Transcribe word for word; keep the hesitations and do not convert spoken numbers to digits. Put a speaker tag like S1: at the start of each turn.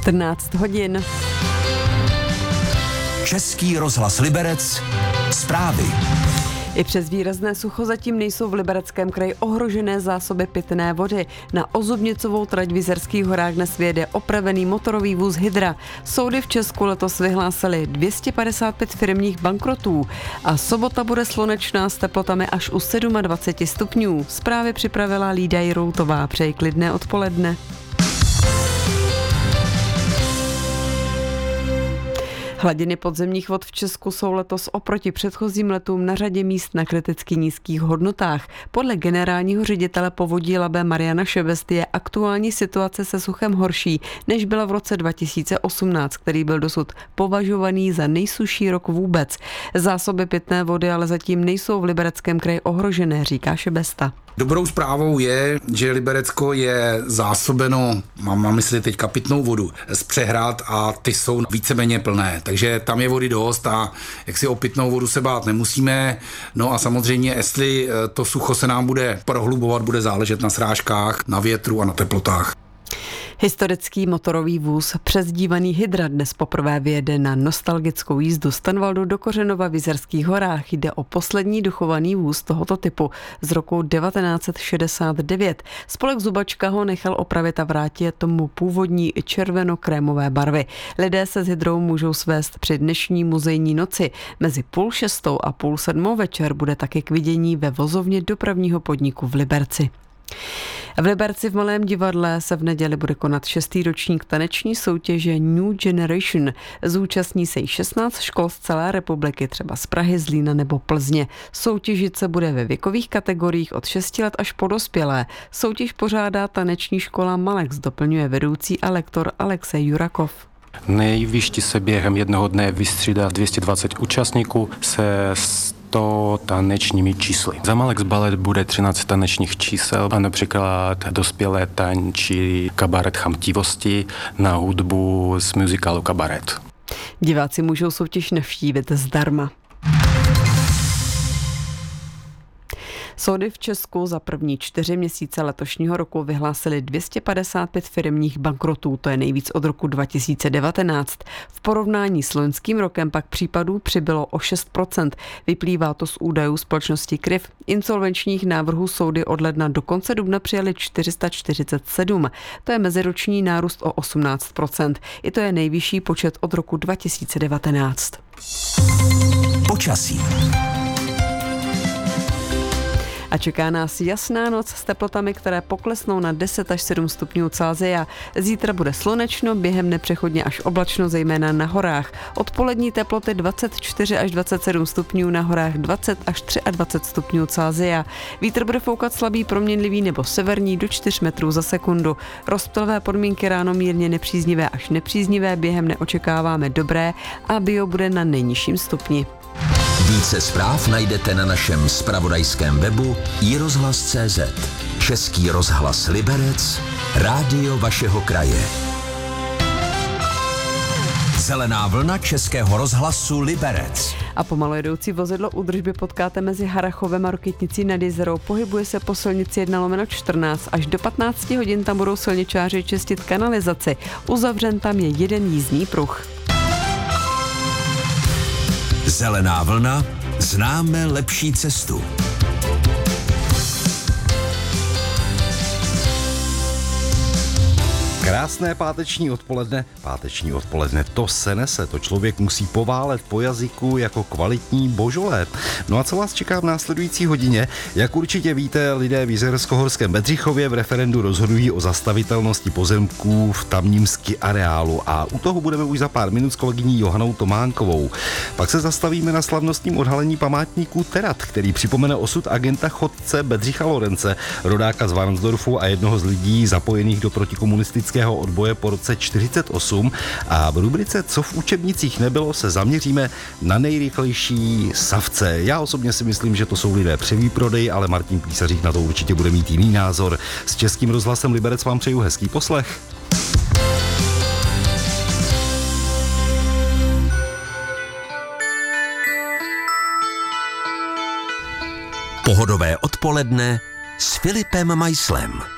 S1: čtrnáct hodin.
S2: Český rozhlas Liberec, zprávy.
S1: I přes výrazné sucho zatím nejsou v Libereckém kraji ohrožené zásoby pitné vody. Na Ozubnicovou trať v Jizerských horách dnes vyjede opravený motorový vůz Hydra. Soudy v Česku letos vyhlásily dvě stě padesát pět firemních bankrotů a sobota bude slunečná s teplotami až u dvacet sedm stupňů. Zprávy připravila Lída Jiroutová. Přeji klidné odpoledne. Hladiny podzemních vod v Česku jsou letos oproti předchozím letům na řadě míst na kriticky nízkých hodnotách. Podle generálního ředitele povodí Labe Mariana Šebesty je aktuální situace se suchem horší, než byla v roce dva tisíce osmnáct, který byl dosud považovaný za nejsušší rok vůbec. Zásoby pitné vody ale zatím nejsou v Libereckém kraji ohrožené, říká Šebesta.
S3: Dobrou zprávou je, že Liberecko je zásobeno, mám na mysli teďka pitnou vodu, z přehrad a ty jsou víceméně plné. Takže tam je vody dost a jak si o pitnou vodu se bát nemusíme. No a samozřejmě, jestli to sucho se nám bude prohlubovat, bude záležet na srážkách, na větru a na teplotách.
S1: Historický motorový vůz, přezdívaný Hydra, dnes poprvé vyjede na nostalgickou jízdu z Tanvaldu do Kořenova v Jizerských horách. Jde o poslední dochovaný vůz tohoto typu z roku devatenáct set šedesát devět. Spolek Zubačka ho nechal opravit a vrátit tomu původní červeno-krémové barvy. Lidé se s Hydrou můžou svést při dnešní muzejní noci. Mezi půl šestou a půl sedmou večer bude taky k vidění ve vozovně dopravního podniku v Liberci. V Liberci v Malém divadle se v neděli bude konat šestý ročník taneční soutěže New Generation. Zúčastní se jí šestnáct škol z celé republiky, třeba z Prahy, Zlína nebo Plzně. Soutěžit se bude ve věkových kategoriích od šesti let až po dospělé. Soutěž pořádá taneční škola Malex, doplňuje vedoucí a lektor Alexej Jurakov.
S4: Nejvyšší se během jednoho dne vystřídá dvě stě dvacet účastníků se sto tanečními čísly. Za Malex Ballet bude třináct tanečních čísel a například dospělé tančí kabaret chamtivosti na hudbu z muzikálu Kabaret.
S1: Diváci můžou soutěž navštívit zdarma. Soudy v Česku za první čtyři měsíce letošního roku vyhlásily dvě stě padesát pět firemních bankrotů, to je nejvíc od roku dva tisíce devatenáct. V porovnání s loňským rokem pak případů přibylo o šest procent. Vyplývá to z údajů společnosti K R I F. Insolvenčních návrhů soudy od ledna do konce dubna přijali čtyři sta čtyřicet sedm. To je meziroční nárůst o osmnáct procent. I to je nejvyšší počet od roku dva tisíce devatenáct.
S2: Počasí.
S1: A čeká nás jasná noc s teplotami, které poklesnou na deset až sedm stupňů Celsia. Zítra bude slunečno, během nepřechodně až oblačno, zejména na horách. Odpolední teploty dvacet čtyři až dvacet sedm stupňů, na horách dvacet až dvacet tři stupňů Celsia. Vítr bude foukat slabý, proměnlivý nebo severní do čtyř metrů za sekundu. Rozptylové podmínky ráno mírně nepříznivé až nepříznivé, během neočekáváme dobré a bio bude na nejnižším stupni.
S2: Více zpráv najdete na našem zpravodajském webu i rozhlas tečka cé zet. Český rozhlas Liberec, rádio vašeho kraje. Zelená vlna Českého rozhlasu Liberec.
S1: A pomalu jedoucí vozidlo údržby potkáte mezi Harrachovem a Rokytnicí nad Jizerou. Pohybuje se po silnici jedna lomeno čtrnáct. Až do patnácti hodin tam budou silničáři čistit kanalizaci. Uzavřen tam je jeden jízdní pruh.
S2: Zelená vlna, známe lepší cestu.
S5: Krásné páteční odpoledne. Páteční odpoledne, to se nese, to člověk musí poválet po jazyku jako kvalitní božolé. No a co vás čeká v následující hodině? Jak určitě víte, lidé v Jizersko-horském Bedřichově v referendu rozhodují o zastavitelnosti pozemků v tamním ski areálu a u toho budeme už za pár minut s kolegyní Johanou Tománkovou. Pak se zastavíme na slavnostním odhalení památníků Terat, který připomene osud agenta chodce Bedřicha Lorence, rodáka z Varnsdorfu a jednoho z lidí zapojených do protikomunistického odboje po roce čtyřicet osm, a v rubrice Co v učebnicích nebylo se zaměříme na nejrychlejší savce. Já osobně si myslím, že to jsou lidé při výprodeji, ale Martin Písařík na to určitě bude mít jiný názor. S Českým rozhlasem Liberec vám přeju hezký poslech.
S2: Pohodové odpoledne s Filipem Majslem.